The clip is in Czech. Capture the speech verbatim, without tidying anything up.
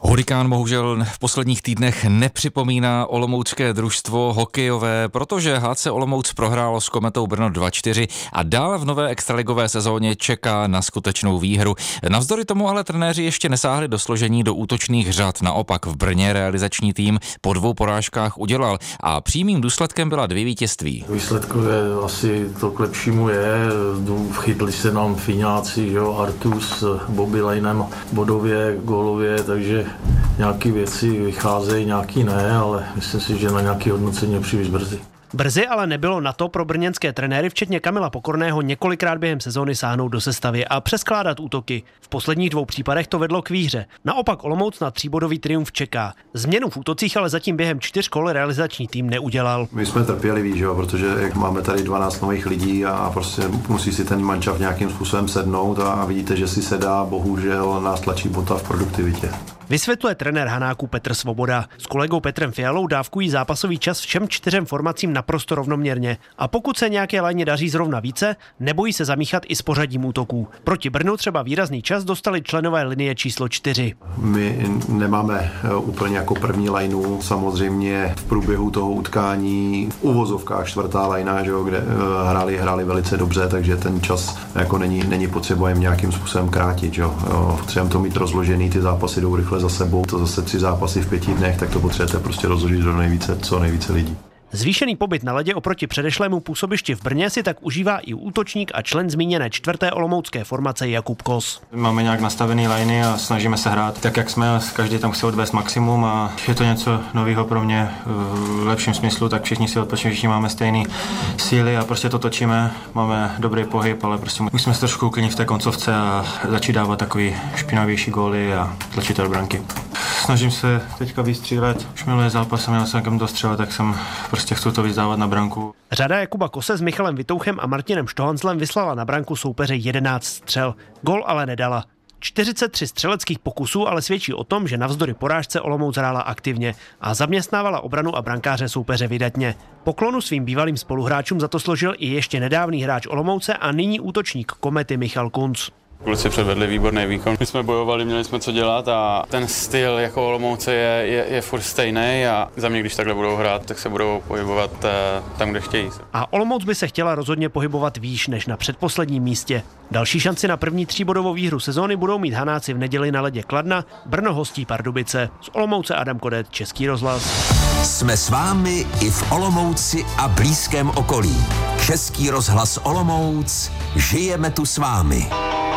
Hurikán bohužel v posledních týdnech nepřipomíná olomoucké družstvo hokejové, protože H C Olomouc prohrálo s Kometou Brno dva čtyři a dál v nové extraligové sezóně čeká na skutečnou výhru. Navzdory tomu ale trenéři ještě nesáhli do složení do útočných řad. Naopak v Brně realizační tým po dvou porážkách udělal a přímým důsledkem byla dvě vítězství. Výsledkově asi to k lepšímu je. Chytli se nám Fiňáci, jo, Artus, Bobby Lejnem, bodově, gólově, takže nějaké věci vycházejí, nějaký ne, ale myslím si, že na nějaké hodnocení je příliš brzy. Brzy ale nebylo na to pro brněnské trenéry, včetně Kamila Pokorného, několikrát během sezóny sáhnout do sestavy a přeskládat útoky. V posledních dvou případech to vedlo k výhře. Naopak Olomouc na tříbodový triumf čeká. Změnu v útocích ale zatím během čtyř kol realizační tým neudělal. My jsme trpěliví, že jo, protože jak máme tady dvanáct nových lidí a prostě musí si ten mančaft nějakým způsobem sednout a vidíte, že si sedá, bohužel nás tlačí bota v produktivitě. Vysvětluje trenér Hanáků Petr Svoboda. S kolegou Petrem Fialou dávkují zápasový čas všem čtyřem formacím naprosto rovnoměrně. A pokud se nějaké lajně daří zrovna více, nebojí se zamíchat i s pořadím útoků. Proti Brnu třeba výrazný čas dostali členové linie číslo čtyři. My nemáme úplně jako první lajnu, samozřejmě v průběhu toho utkání v uvozovkách čtvrtá lajna, že jo, kde hráli, hráli velice dobře, takže ten čas jako není, není potřeba jim nějakým způsobem krátit. Že jo. Potřebujeme to mít rozložený, ty zápasy jdou rychle za sebou, to zase tři zápasy v pěti dnech, tak to potřebujete prostě rozložit do nejvíce, co nejvíce lidí. Zvýšený pobyt na ledě oproti předešlému působišti v Brně si tak užívá i útočník a člen zmíněné čtvrté olomoucké formace Jakub Kos. Máme nějak nastavený liney a snažíme se hrát tak, jak jsme, každý tam chce odvést maximum a je to něco nového pro mě v lepším smyslu, tak všichni si odpočíme, všichni máme stejné síly a prostě to točíme, máme dobrý pohyb, ale prostě musíme se trošku uklidnit v té koncovce a začít dávat takový špinavější góly a tlačit do branky. Snažím se teďka vystřílet, už minulý zápas jsem měl jsem kam dostřelit, tak jsem prostě chci to vyzdávat na branku. Řada Jakuba Kose s Michalem Vitouchem a Martinem Štohanzlem vyslala na branku soupeře jedenáct střel. Gól ale nedala. čtyřicet tři střeleckých pokusů ale svědčí o tom, že navzdory porážce Olomouc hrála aktivně a zaměstnávala obranu a brankáře soupeře vydatně. Poklonu svým bývalým spoluhráčům za to složil i ještě nedávný hráč Olomouce a nyní útočník Komety Michal Kunc. Kluci předvedli výborný výkon. My jsme bojovali, měli jsme co dělat a ten styl jako Olomouce je, je, je furt stejný a za mě, když takhle budou hrát, tak se budou pohybovat tam, kde chtějí. A Olomouc by se chtěla rozhodně pohybovat výš než na předposledním místě. Další šanci na první tříbodovou výhru sezóny budou mít Hanáci v neděli na ledě Kladna, Brno hostí Pardubice. Z Olomouce Adam Kodet, Český rozhlas. Jsme s vámi i v Olomouci a blízkém okolí. Český rozhlas Olomouc, žijeme tu s vámi.